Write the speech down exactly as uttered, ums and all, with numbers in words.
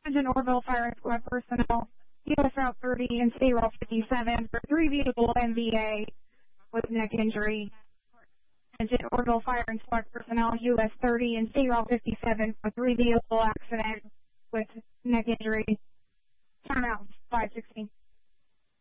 Sergeant Orville Fire Squad personnel, U S Route thirty and State Route fifty-seven for three vehicle M V A with neck injury. Sergeant Orville Fire and Squad personnel, U S thirty and State Route fifty-seven for three vehicle accident with neck injury. Turnout five sixteen.